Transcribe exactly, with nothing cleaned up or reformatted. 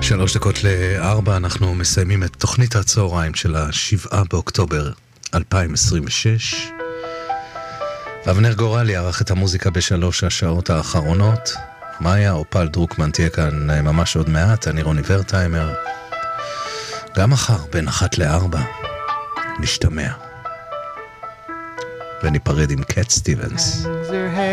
שלוש דקות לארבע, אנחנו מסיימים את תוכנית הצהריים של השבעה באוקטובר אלפיים עשרים ושש. אבנר גורלי ערך את המוזיקה בשלוש השעות האחרונות. מאיה אופל דרוקמן תהיה כאן ממש עוד מעט. אני רוני ורטיימר. גם מחר בין אחת לארבע נשתמע וניפרד עם קט סטיבנס.